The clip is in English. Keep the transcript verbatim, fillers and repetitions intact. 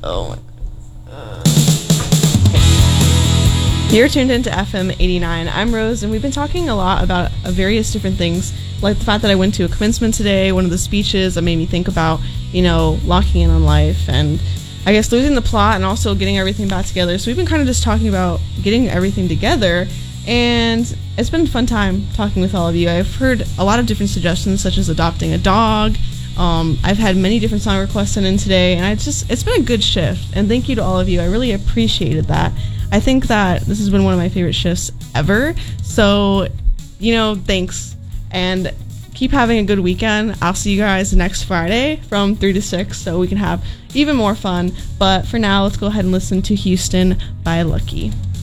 Oh my. You're tuned into F M eighty-nine. I'm Rose, and we've been talking a lot about uh, various different things, like the fact that I went to a commencement today, one of the speeches that made me think about, you know, locking in on life, and I guess losing the plot and also getting everything back together. So we've been kind of just talking about getting everything together, and it's been a fun time talking with all of you. I've heard a lot of different suggestions, such as adopting a dog. Um, I've had many different song requests sent in today, and I just it's been a good shift, and thank you to all of you. I really appreciated that. I think that this has been one of my favorite shifts ever. So, you know, thanks. And keep having a good weekend. I'll see you guys next Friday from three to six so we can have even more fun. But for now, let's go ahead and listen to Houston by Lucky.